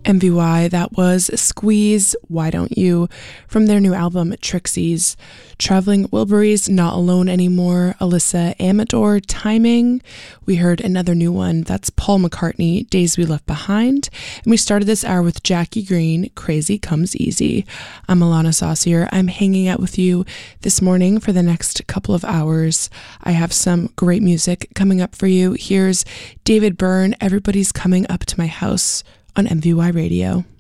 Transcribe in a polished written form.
MVY, that was Squeeze, Why Don't You, from their new album Trixies. Traveling Wilburys, Not Alone Anymore, Alyssa Amador, Timing. We heard another new one, that's Paul McCartney, Days We Left Behind. And we started this hour with Jackie Green, Crazy Comes Easy. I'm Alana Saucier. I'm hanging out with you this morning for the next couple of hours. I have some great music coming up for you. Here's David Byrne, Everybody's Coming Up to My House, on MVY Radio.